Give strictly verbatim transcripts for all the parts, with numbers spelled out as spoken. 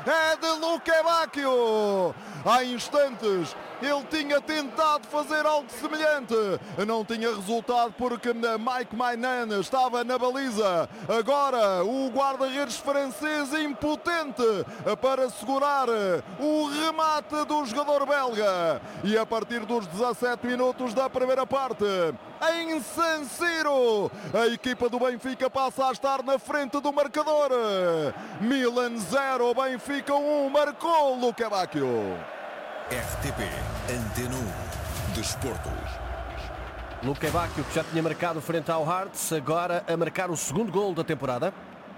é de Luque Bacchio. Há instantes ele tinha tentado fazer algo semelhante, não tinha resultado porque Mike Maignan estava na baliza. Agora o guarda-redes francês impotente para segurar o remate do jogador belga. E a partir dos dezassete minutos da primeira parte, em San Siro, a equipa do Benfica passa a estar na frente do marcador. Milan zero, Benfica um, marcou Luque Bacchio. R T P Antena um Desportos. Luque Bacchio, que já tinha marcado frente ao Hearts, agora a marcar o segundo gol da temporada.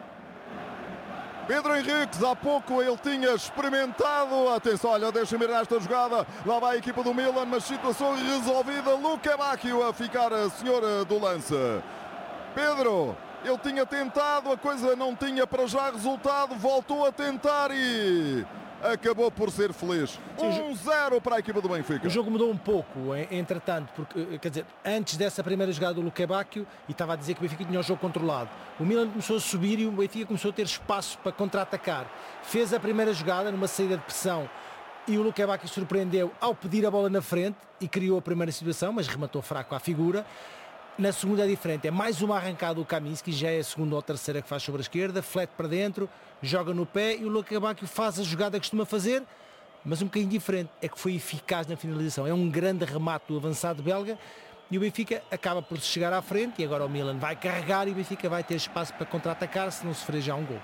Pedro Henriques, há pouco ele tinha experimentado. Atenção, olha, deixa-me ir nesta jogada. Lá vai a equipa do Milan, mas situação resolvida. Luque Bacchio a ficar a senhora do lance. Pedro, ele tinha tentado, a coisa não tinha para já resultado. Voltou a tentar e acabou por ser feliz. um zero para a equipa do Benfica. O jogo mudou um pouco, entretanto, porque, quer dizer, antes dessa primeira jogada do Luque Bacchio, e estava a dizer que o Benfica tinha o jogo controlado, o Milan começou a subir e o Benfica começou a ter espaço para contra-atacar. Fez a primeira jogada numa saída de pressão e o Luque Bacchio surpreendeu ao pedir a bola na frente e criou a primeira situação, mas rematou fraco à figura. Na segunda é diferente, é mais uma arrancada do Kaminski, já é a segunda ou a terceira que faz sobre a esquerda, flete para dentro, joga no pé e o Luque Bacchio faz a jogada que costuma fazer, mas um bocadinho diferente, é que foi eficaz na finalização. É um grande remate do avançado belga e o Benfica acaba por chegar à frente e agora o Milan vai carregar e o Benfica vai ter espaço para contra-atacar se não sofrer já um gol.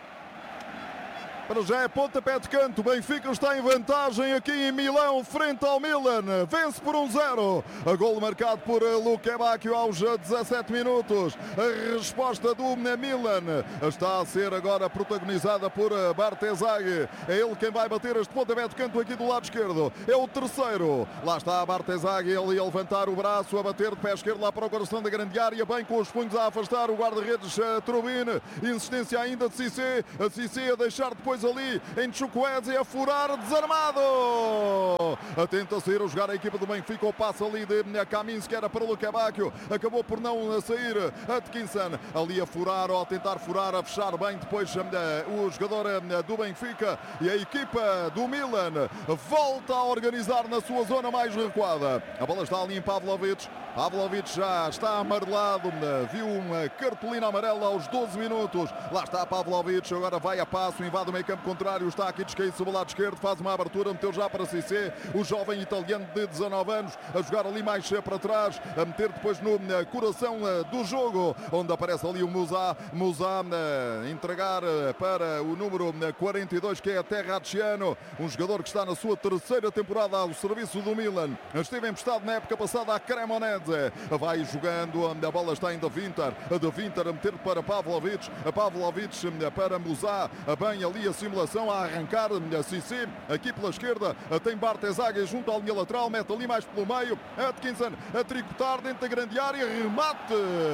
Para já é pontapé de canto. O Benfica está em vantagem aqui em Milão, frente ao Milan. Vence por um zero. A gol marcado por Luque Bacchio aos dezassete minutos. A resposta do Milan está a ser agora protagonizada por Bartezaghi. É ele quem vai bater este pontapé de canto aqui do lado esquerdo. É o terceiro. Lá está Bartezaghi, ele a levantar o braço, a bater de pé esquerdo lá para o coração da grande área, bem com os punhos a afastar o guarda-redes Trubin. Insistência ainda de Cissé. A Cissé a deixar depois ali em Chukwueze a furar, desarmado. Tenta sair a jogar a equipa do Benfica. O passo ali de Kaminski era para o Luque Bacchio. Acabou por não sair. Atkinson ali a furar ou a tentar furar, a fechar bem depois o jogador do Benfica. E a equipa do Milan volta a organizar na sua zona mais recuada. A bola está ali em Pavlovic. Pavlovic já está amarelado. Viu uma cartolina amarela aos doze minutos. Lá está Pavlovic. Agora vai a passo, invade o meio campo contrário. Está aqui descaído sobre o lado esquerdo. Faz uma abertura, meteu já para Cissé. O jovem italiano de dezanove anos a jogar ali mais para trás. A meter depois no coração do jogo, onde aparece ali o Musa. Musa a entregar para o número quarenta e dois, que é a Terracciano. Um jogador que está na sua terceira temporada ao serviço do Milan. Esteve emprestado na época passada à Cremonese. Vai jogando, a bola está ainda Vinter, a de Vinter a meter para Pavlovic, a Pavlovic para Musa, bem ali a simulação a arrancar, a Cissé aqui pela esquerda, tem Bartezaghi junto à linha lateral, mete ali mais pelo meio, Atkinson a tricotar dentro da grande área, remate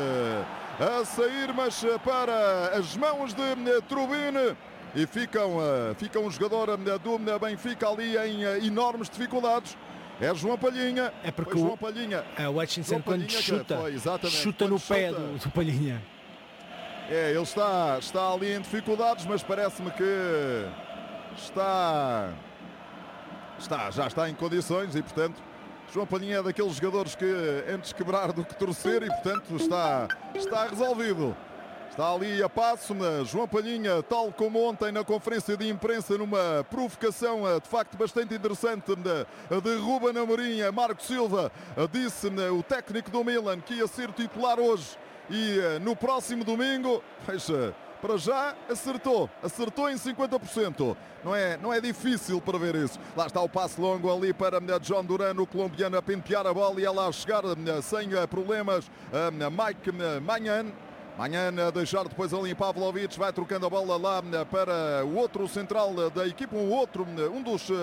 a sair, mas para as mãos de Trubin. E ficam, fica um jogador do Benfica ali em enormes dificuldades. É João Palhinha. É porque João Palhinha. É o Hutchinson quando chuta, foi, chuta no pé do, do Palhinha. É, ele está, está ali em dificuldades, mas parece-me que está, está, já está em condições e, portanto, João Palhinha é daqueles jogadores que antes quebrar do que torcer e, portanto, está, está resolvido. Está ali a passo, mas João Palhinha, tal como ontem na conferência de imprensa, numa provocação de facto bastante interessante de, de Ruben Amorim, Marco Silva, disse o técnico do Milan que ia ser titular hoje e no próximo domingo. Veja, para já acertou, acertou em cinquenta por cento. Não é, não é difícil prever isso. Lá está o passe longo ali para John Duran, o colombiano, a pentear a bola e ela a chegar sem problemas. Mike Maignan. Manhã a deixar depois ali Pavlovic, vai trocando a bola lá para o outro central da equipa, um outro, um dos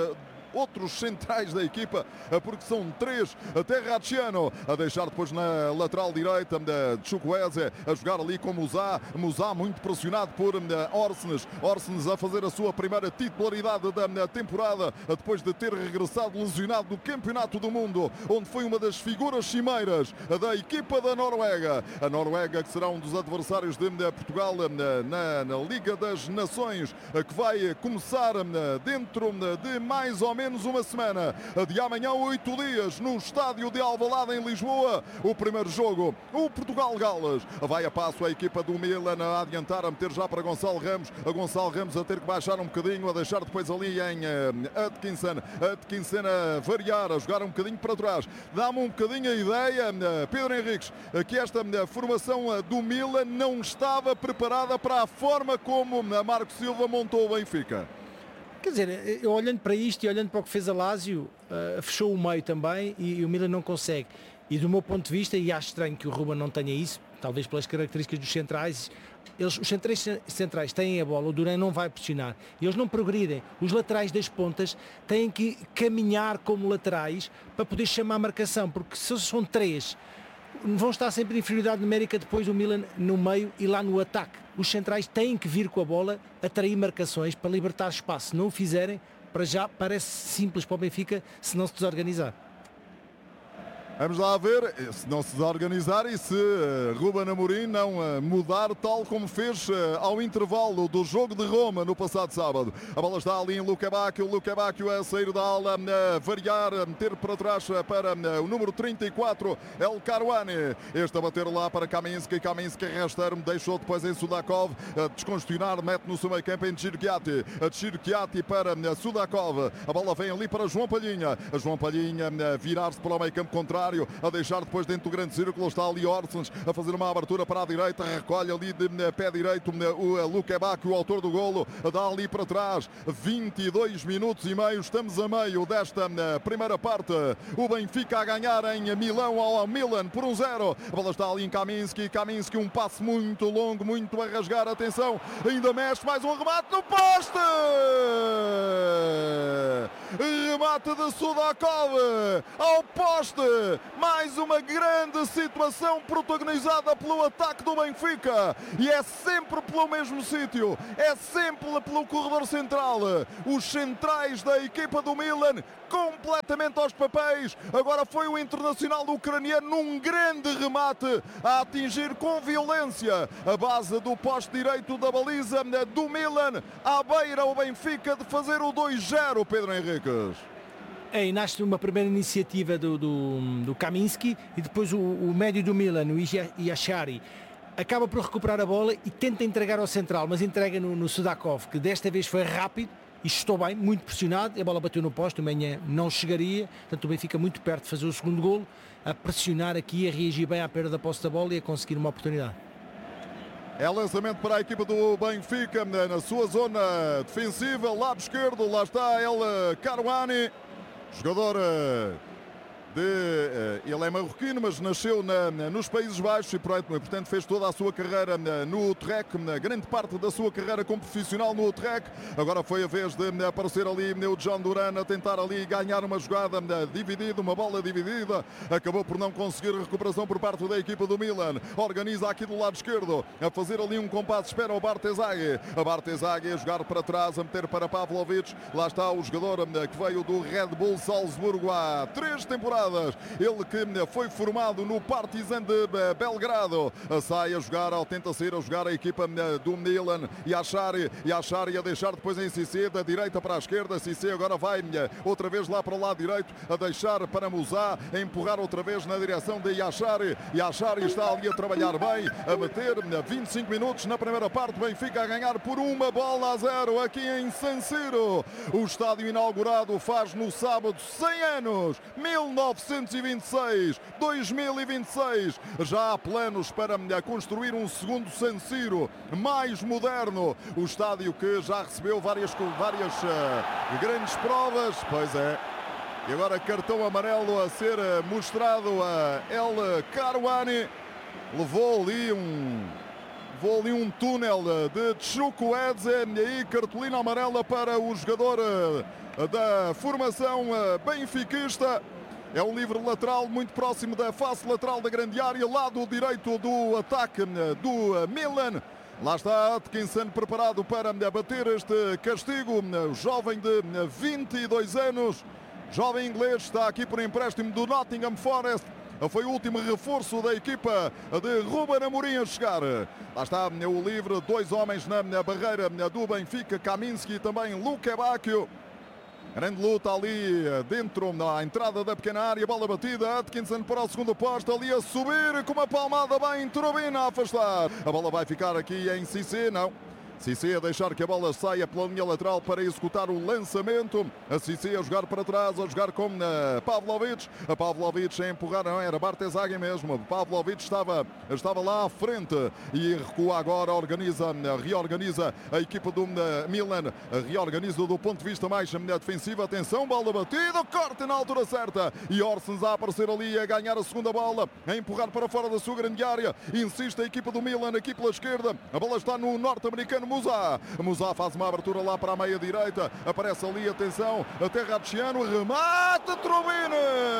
outros centrais da equipa, porque são três. Terracciano a deixar depois na lateral direita, Chukwueze a jogar ali com Musá, Musá muito pressionado por Orsnes, Orsnes a fazer a sua primeira titularidade da temporada, depois de ter regressado lesionado do Campeonato do Mundo, onde foi uma das figuras cimeiras da equipa da Noruega. A Noruega que será um dos adversários de Portugal na, na Liga das Nações, que vai começar dentro de mais ou menos uma semana. De amanhã, oito dias, no estádio de Alvalade, em Lisboa, o primeiro jogo, o Portugal-Gales. Vai a passo a equipa do Milan a adiantar, a meter já para Gonçalo Ramos, a Gonçalo Ramos a ter que baixar um bocadinho, a deixar depois ali em Atkinson, Atkinson a variar, a jogar um bocadinho para trás. Dá-me um bocadinho a ideia, Pedro Henriques, que esta formação do Milan não estava preparada para a forma como Marco Silva montou o Benfica. Quer dizer, eu olhando para isto e olhando para o que fez a Lazio, uh, fechou o meio também e, e o Milan não consegue. E do meu ponto de vista, e acho estranho que o Ruben não tenha isso, talvez pelas características dos centrais, eles, os centrais, centrais têm a bola, o Duran não vai pressionar, eles não progridem. Os laterais das pontas têm que caminhar como laterais para poder chamar a marcação, porque se são três, vão estar sempre em inferioridade numérica depois do Milan no meio e lá no ataque. Os centrais têm que vir com a bola, atrair marcações para libertar espaço. Se não o fizerem, para já parece simples para o Benfica se não se desorganizar. Vamos lá ver se não se desorganizar e se uh, Ruben Amorim não uh, mudar tal como fez uh, ao intervalo do jogo de Roma no passado sábado. A bola está ali em Luka Bacchio, Luka Bacchio a sair da ala, a variar, a meter para trás para uh, o número trinta e quatro, El Karouani. Este a bater lá para Kaminski, Kaminski arrastar-me, deixou depois em Sudakov, a descongestionar, mete no seu meio campo em Chirkiati, a Chirkiati para uh, Sudakov. A bola vem ali para João Palhinha, a João Palhinha uh, virar-se para o meio campo contrário, a deixar depois dentro do grande círculo, está ali Orsens a fazer uma abertura para a direita, recolhe ali de pé direito o Luka Bacchio, o autor do golo, dá ali para trás. Vinte e dois minutos e meio, estamos a meio desta primeira parte. O Benfica a ganhar em Milão ao Milan por um zero. A bola está ali em Kaminski, Kaminski um passe muito longo, muito a rasgar, atenção, ainda mexe, mais um remate no poste! Remate de Sudakov ao poste. Mais uma grande situação protagonizada pelo ataque do Benfica. E é sempre pelo mesmo sítio. É sempre pelo corredor central. Os centrais da equipa do Milan completamente aos papéis. Agora foi o internacional ucraniano num grande remate a atingir com violência a base do poste direito da baliza do Milan. À beira o Benfica de fazer o dois zero, Pedro Henriques. É, e nasce uma primeira iniciativa do, do, do Kaminski e depois o, o médio do Milan, o Yashari, acaba por recuperar a bola e tenta entregar ao central, mas entrega no, no Sudakov, que desta vez foi rápido e estou bem, muito pressionado. A bola bateu no poste, o Menha não chegaria, portanto o Benfica muito perto de fazer o segundo golo, a pressionar aqui, a reagir bem à perda da posse da bola e a conseguir uma oportunidade. É lançamento para a equipa do Benfica na sua zona defensiva, lado esquerdo, lá está El Karouani. Jogador de... Ele é marroquino, mas nasceu na, nos Países Baixos e, portanto, fez toda a sua carreira no Utrecht, grande parte da sua carreira como profissional no Utrecht. Agora foi a vez de aparecer ali o John Duran a tentar ali ganhar uma jogada dividida, uma bola dividida. Acabou por não conseguir recuperação por parte da equipa do Milan. Organiza aqui do lado esquerdo, a fazer ali um compasso, espera o Bartezaghi. A Bartezaghi a jogar para trás, a meter para Pavlovic. Lá está o jogador que veio do Red Bull Salzburgo há três temporadas. Ele que foi formado no Partizan de Belgrado. Sai a jogar, tenta sair a jogar a equipa do Milan. Yashari, Yashari a deixar depois em Cissé, da direita para a esquerda. Cissé agora vai outra vez lá para o lado direito, a deixar para Musá, a empurrar outra vez na direção de Yashari. Yashari está ali a trabalhar bem, a meter vinte e cinco minutos na primeira parte. Benfica a ganhar por uma bola a zero aqui em San Siro. O estádio inaugurado faz no sábado cem anos, mil novecentos e vinte e seis, dois mil e vinte e seis. Já há planos para construir um segundo San Siro mais moderno. O estádio que já recebeu várias, várias uh, grandes provas. Pois é. E agora cartão amarelo a ser mostrado a El Karouani. Levou ali um levou ali um túnel de Chukwueze e aí cartolina amarela para o jogador da formação benfiquista. É um livre lateral muito próximo da face lateral da grande área, lado direito do ataque do Milan. Lá está Atkinson preparado para bater este castigo. O jovem de vinte e dois anos, jovem inglês, está aqui por empréstimo do Nottingham Forest. Foi o último reforço da equipa de Ruben Amorim a chegar. Lá está o livre, dois homens na barreira do Benfica, Kaminski e também Luque Bacchio. Grande luta ali dentro, na entrada da pequena área, bola batida, Atkinson para o segundo posto, ali a subir com uma palmada bem, Turbina a afastar. A bola vai ficar aqui em Cissé, não. Cissé a deixar que a bola saia pela linha lateral para executar o lançamento. A Cissé a jogar para trás, a jogar com uh, Pavlovic. A Pavlovic a empurrar, não era Bartesaghi mesmo. Pavlovic estava, estava lá à frente e recua agora, organiza, reorganiza a equipa do uh, Milan. Reorganiza do ponto de vista mais uh, defensivo. Atenção, bola batida, corte na altura certa. E Orsens a aparecer ali a ganhar a segunda bola, a empurrar para fora da sua grande área. Insiste a equipa do Milan aqui pela esquerda. A bola está no norte-americano Musa. Musa faz uma abertura lá para a meia direita. Aparece ali, atenção, a Terracciano, remate, Trubin!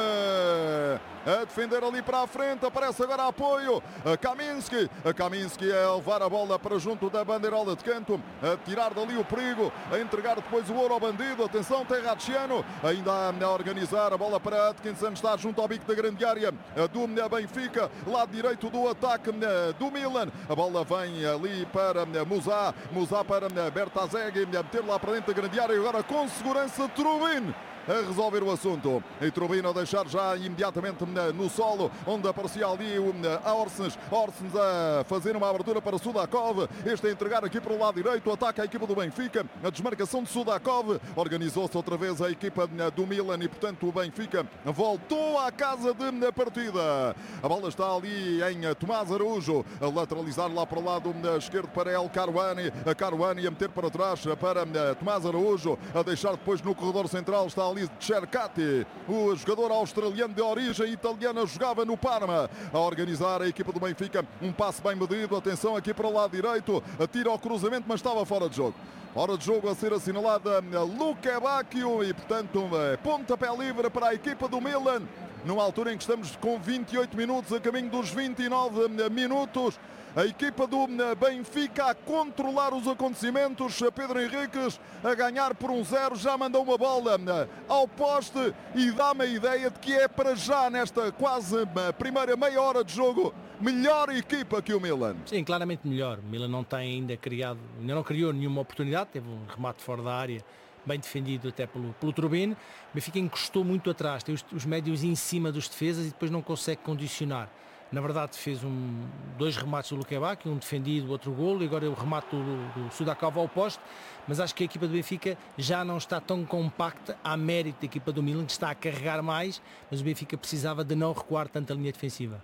A defender ali para a frente, aparece agora apoio. A Kaminski. A Kaminski a levar a bola para junto da bandeirola de canto, a tirar dali o perigo, a entregar depois o ouro ao bandido. Atenção, Terracciano, ainda a organizar a bola para Atkinson, está junto ao bico da grande área do Benfica, lado direito do ataque do Milan. A bola vem ali para Musa. Musa para Bertazeghi, meter lá para dentro da grande área e agora com segurança Trubin a resolver o assunto. E Trubin a deixar já imediatamente no solo, onde aparecia ali o Orsens. Orsens a fazer uma abertura para Sudakov. Este a entregar aqui para o lado direito. Ataca a equipa do Benfica. A desmarcação de Sudakov. Organizou-se outra vez a equipa do Milan e, portanto, o Benfica voltou à casa de partida. A bola está ali em Tomás Araújo. A lateralizar lá para o lado esquerdo para El Karouani. A Karouani a meter para trás para Tomás Araújo. A deixar depois no corredor central. Está ali Cercati, o jogador australiano de origem italiana, jogava no Parma, a organizar a equipa do Benfica, um passe bem medido, atenção aqui para o lado direito, atira ao cruzamento, mas estava fora de jogo. Hora de jogo a ser assinalada Luque Bacchio e, portanto, pontapé livre para a equipa do Milan, numa altura em que estamos com vinte e oito minutos, a caminho dos vinte e nove minutos. A equipa do Benfica a controlar os acontecimentos. Pedro Henriques a ganhar por um zero. Já mandou uma bola ao poste e dá-me a ideia de que é para já, nesta quase primeira meia hora de jogo, melhor equipa que o Milan. Sim, claramente melhor. O Milan não tem ainda criado, ainda não criou nenhuma oportunidade. Teve um remate fora da área, bem defendido até pelo, pelo Turbin. O Benfica encostou muito atrás. Tem os, os médios em cima dos defesas e depois não consegue condicionar. Na verdade fez um, dois remates do Luque Bacchio, um defendido, outro golo, e agora o remate do, do Sudakov ao poste, mas acho que a equipa do Benfica já não está tão compacta à mérito da equipa do Milan, que está a carregar mais, mas o Benfica precisava de não recuar tanto a linha defensiva.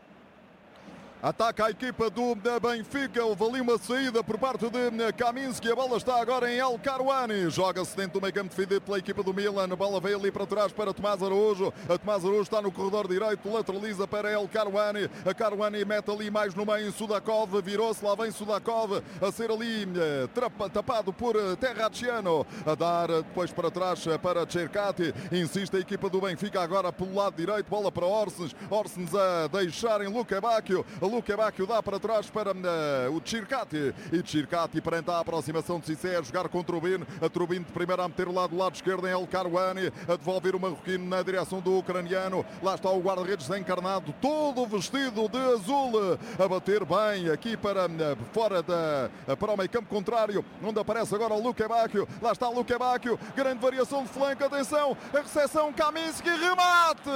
Ataca a equipa do Benfica, houve ali uma saída por parte de Kaminski, a bola está agora em El Karouani, joga-se dentro do meio campo defendido pela equipa do Milan, a bola veio ali para trás para Tomás Araújo, a Tomás Araújo está no corredor direito, lateraliza para El Karouani, a Karouani mete ali mais no meio em Sudakov, virou-se, lá vem Sudakov, a ser ali trapa, tapado por Terracciano, a dar depois para trás para Cercati, insiste a equipa do Benfica agora pelo lado direito, bola para Orsens, Orsens a deixar em Luque Bacchio, Luque Bacchio dá para trás para uh, o Cercati e Cercati perante a aproximação de Cissé a jogar com o Trubin, a Trubin de primeira a meter o lado do lado esquerdo em El Karouani, a devolver o marroquino na direção do ucraniano, lá está o guarda-redes encarnado, todo vestido de azul, a bater bem aqui para uh, fora da, uh, para o meio campo contrário, onde aparece agora o Luque Bacchio, lá está o Luque Bacchio, grande variação de flanco, atenção, a recepção, Kaminski, remate!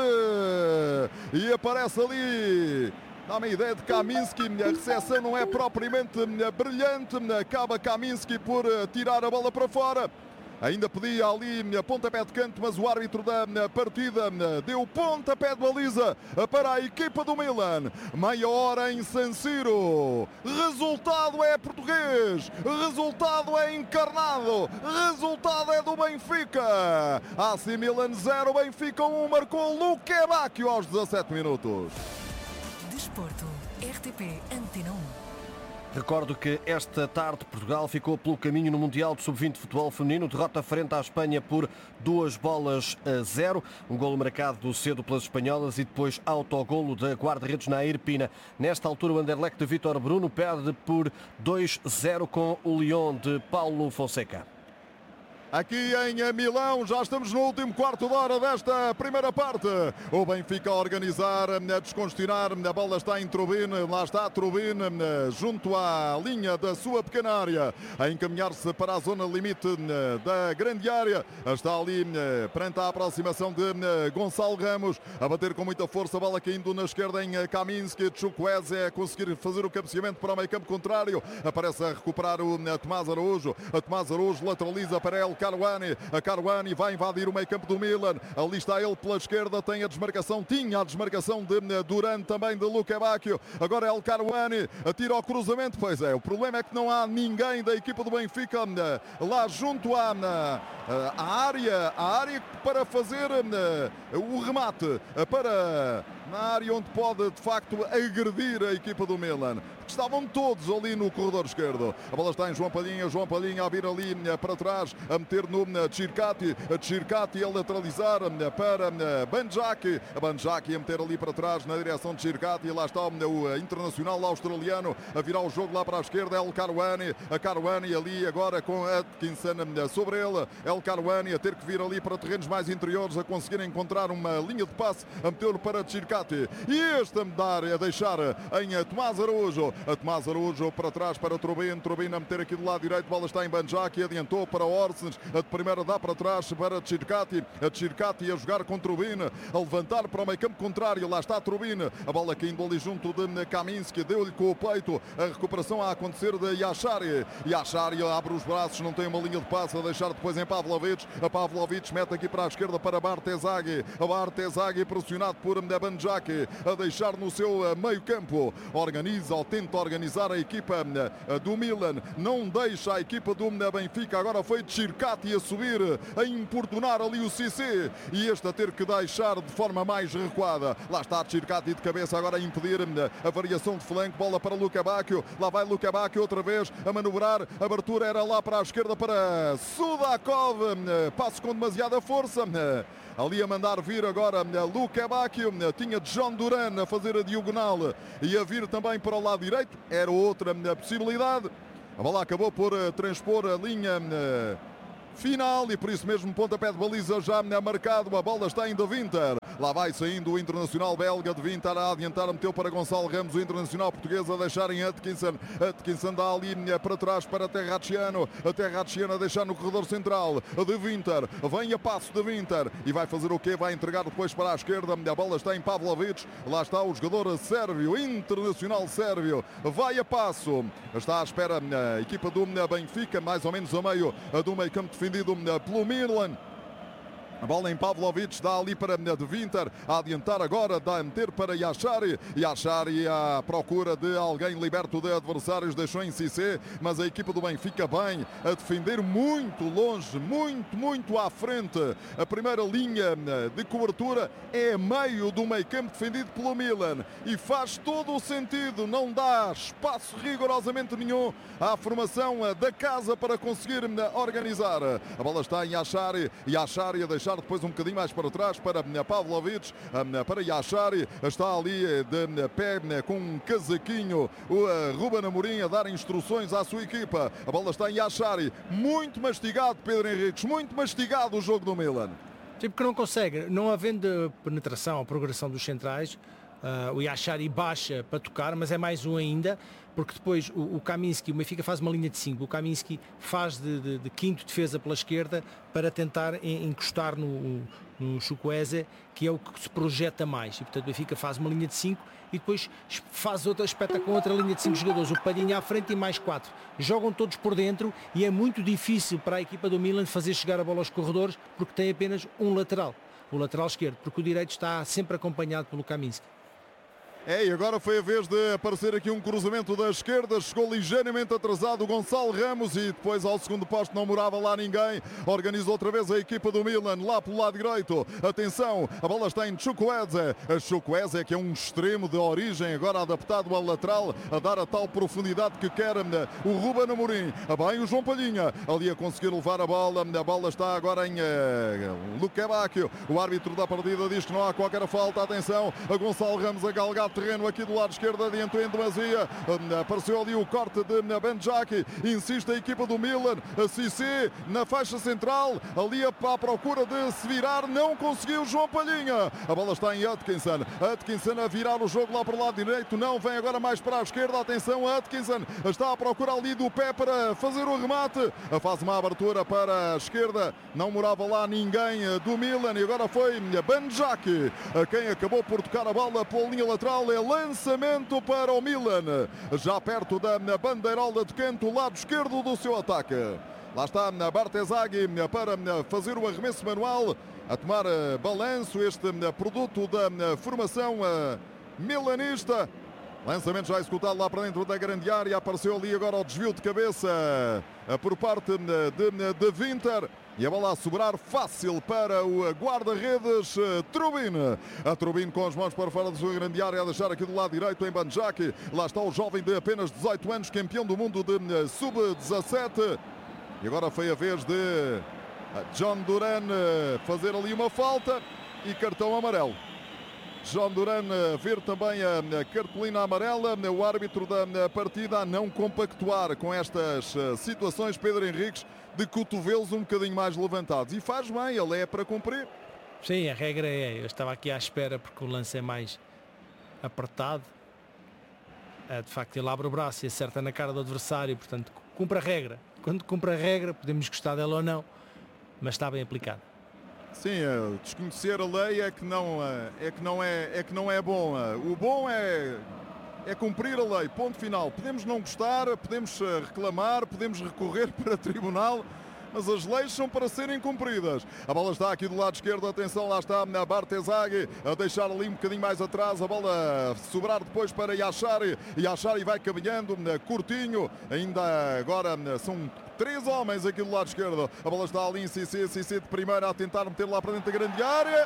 E aparece ali, dá-me a ideia de Kaminski, a recepção não é propriamente brilhante, acaba Kaminski por tirar a bola para fora. Ainda pedia ali pontapé de canto, mas o árbitro da partida deu pontapé de baliza para a equipa do Milan. Meia hora em San Siro. Resultado é português. Resultado é encarnado. Resultado é do Benfica. A C Milan zero, Benfica um, marcou Luque Bacchio aos dezassete minutos. Desporto, R T P Antena um. Recordo que esta tarde Portugal ficou pelo caminho no Mundial de sub vinte de Futebol Feminino. Derrota frente à Espanha por duas bolas a zero. Um golo marcado cedo pelas espanholas e depois autogolo da guarda-redes Nair Pina. Nesta altura o Anderlecht de Vítor Bruno perde por dois a zero com o Lyon de Paulo Fonseca. Aqui em Milão, já estamos no último quarto de hora desta primeira parte. O Benfica a organizar, a desconstinar, a bola está em Trubin, lá está Trubin, junto à linha da sua pequena área, a encaminhar-se para a zona limite da grande área. Está ali perante a aproximação de Gonçalo Ramos, a bater com muita força, a bola caindo na esquerda em Kaminski, Chukwueze a conseguir fazer o cabeceamento para o meio campo contrário, aparece a recuperar o Tomás Araújo, a Tomás Araújo lateraliza para El Caruani, a Caruani vai invadir o meio campo do Milan, ali está ele pela esquerda, tem a desmarcação, tinha a desmarcação de Duran, também de Luque Bacchio, agora El Caruani atira ao cruzamento, pois é, o problema é que não há ninguém da equipa do Benfica lá junto à, à área, à área para fazer o remate, para na área onde pode de facto agredir a equipa do Milan. Estavam todos ali no corredor esquerdo. A bola está em João Palhinha, João Palhinha a vir ali para trás, a meter no Circati, a Circati a lateralizar para Banjaki, a Banjaki a meter ali para trás na direção de Circati, e lá está o internacional australiano a virar o jogo lá para a esquerda, El Caruani, a Caruani ali agora com Atkinson sobre ele, El Caruani a ter que vir ali para terrenos mais interiores, a conseguir encontrar uma linha de passe, a meter para Circati, e este a mudar, a deixar em Tomás Araújo, a Tomás Araújo para trás para Trubin, Trubin a meter aqui do lado direito, a bola está em Banjaki, adiantou para Orsens, a de primeira dá para trás para Circati, a Circati a jogar com Trubin, a levantar para o meio campo contrário, lá está Trubin, a bola caindo ali junto de Kaminski, deu-lhe com o peito, a recuperação a acontecer de Yashari, Yashari abre os braços, não tem uma linha de passe, a deixar depois em Pavlovic, a Pavlovic mete aqui para a esquerda para Bartezaghi, a Bartezaghi pressionado por Banjaki, a deixar no seu meio campo, organiza ou tenta organizar a equipa do Milan, não deixa a equipa do Benfica, agora foi Circati a subir, a importunar ali o Cissé, e este a ter que deixar de forma mais recuada, lá está Circati de cabeça agora a impedir a variação de flanco, bola para Luque Bacchio, lá vai Luque Bacchio outra vez a manobrar, a abertura era lá para a esquerda para Sudakov, passo com demasiada força, ali a mandar vir agora Luque Bacchio, tinha John Duran a fazer a diagonal e a vir também para o lado direito, era outra possibilidade. A bola acabou por transpor a linha final e por isso mesmo pontapé de baliza já marcado, a bola está ainda Winter. Lá vai saindo o internacional belga de Winter a adiantar, meteu para Gonçalo Ramos, o internacional português a deixar em Atkinson. Atkinson dá a linha para trás para Terracciano, a Terracciano a deixar no corredor central de Winter, vem a passo de Winter e vai fazer o quê? Vai entregar depois para a esquerda, a bola está em Pavlovic, lá está o jogador sérvio, internacional sérvio, vai a passo, está à espera a equipa do Benfica, mais ou menos a meio do meio campo defendido pelo Milan. A bola em Pavlovic, dá ali para de Winter, a adiantar agora, dá a meter para Yashari. Yashari à procura de alguém liberto de adversários, deixou em Cissé, mas a equipa do Benfica bem, a defender muito longe, muito, muito à frente. A primeira linha de cobertura é a meio do meio campo defendido pelo Milan e faz todo o sentido, não dá espaço rigorosamente nenhum à formação da casa para conseguir organizar. A bola está em Yashari, Yashari a deixar depois um bocadinho mais para trás para Pavlovic, para Yashari, está ali de pé com um casaquinho o Ruben Amorim a dar instruções à sua equipa. A bola está em Yashari, muito mastigado Pedro Henriques, muito mastigado o jogo do Milan. Sim, porque não consegue, não havendo penetração ou progressão dos centrais, uh, o Yashari baixa para tocar, mas é mais um ainda, porque depois o, o Kaminski, o Benfica faz uma linha de cinco, o Kaminski faz de, de, de quinto defesa pela esquerda para tentar encostar no, no Chukwueze, que é o que se projeta mais, e portanto o Benfica faz uma linha de cinco e depois faz outra, espeta com outra linha de cinco jogadores, o Palhinha à frente e mais quatro, jogam todos por dentro e é muito difícil para a equipa do Milan fazer chegar a bola aos corredores, porque tem apenas um lateral, o lateral esquerdo, porque o direito está sempre acompanhado pelo Kaminski. É, e agora foi a vez de aparecer aqui um cruzamento da esquerda, chegou ligeiramente atrasado o Gonçalo Ramos e depois ao segundo posto não morava lá ninguém, organizou outra vez a equipa do Milan, lá pelo lado direito, atenção, a bola está em Chukwueze, a Chukwueze que é um extremo de origem, agora adaptado ao lateral, a dar a tal profundidade que quer o Ruben Amorim, bem o João Palhinha, ali a conseguir levar a bola, a bola está agora em uh, Lukebakio, o árbitro da partida diz que não há qualquer falta, atenção, a Gonçalo Ramos a galgar terreno aqui do lado esquerdo, adiantou em demasia, apareceu ali o corte de Benjaki, insiste a equipa do Milan, a Cissé na faixa central, ali à procura de se virar, não conseguiu João Palhinha, a bola está em Atkinson, Atkinson a virar o jogo lá para o lado direito, não, vem agora mais para a esquerda, atenção, Atkinson está à procura ali do pé para fazer o remate, faz uma abertura para a esquerda, não morava lá ninguém do Milan e agora foi Benjaki, quem acabou por tocar a bola pela linha lateral, é lançamento para o Milan, já perto da bandeirola de canto, lado esquerdo do seu ataque. Lá está Bartesaghi para fazer o arremesso manual, a tomar balanço este produto da formação milanista. Lançamento já executado lá para dentro da grande área, apareceu ali agora o desvio de cabeça por parte de, de Winter. E a bola a sobrar fácil para o guarda-redes Trubin. A Trubin com as mãos para fora da sua grande área a deixar aqui do lado direito em Benjaki. Lá está o jovem de apenas dezoito anos, campeão do mundo de sub dezassete. E agora foi a vez de John Duran fazer ali uma falta e cartão amarelo. John Duran ver também a cartolina amarela, o árbitro da partida a não compactuar com estas situações, Pedro Henriques, de cotovelos um bocadinho mais levantados. E faz bem, ele é para cumprir. Sim, a regra é, eu estava aqui à espera porque o lance é mais apertado. É, de facto ele abre o braço e acerta na cara do adversário, portanto cumpre a regra. Quando cumpre a regra, podemos gostar dela ou não, mas está bem aplicado. Sim, desconhecer a lei é que não é, que não é, é, que não é bom. O bom é, é cumprir a lei, ponto final. Podemos não gostar, podemos reclamar, podemos recorrer para tribunal, mas as leis são para serem cumpridas. A bola está aqui do lado esquerdo, atenção, lá está a Bartesaghi a deixar ali um bocadinho mais atrás, a bola a sobrar depois para Yachari, Yachari vai caminhando, curtinho, ainda agora são três homens aqui do lado esquerdo, a bola está ali em Cissé, Cissé de primeira a tentar meter lá para dentro da grande área,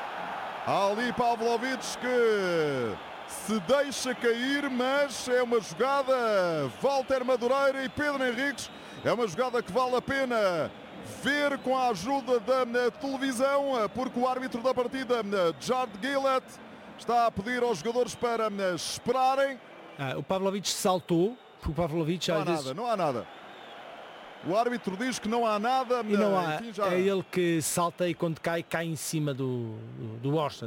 ali Pavlovic que se deixa cair, mas é uma jogada, Walter Madureira e Pedro Henriques, é uma jogada que vale a pena ver com a ajuda da televisão, porque o árbitro da partida, Jard Gillett, está a pedir aos jogadores para esperarem. Ah, o Pavlovic saltou, porque o Pavlovic não há às vezes... nada, não há nada. O árbitro diz que não há nada. E não há, enfim, já... é ele que salta e quando cai, cai em cima do, do, do Washington.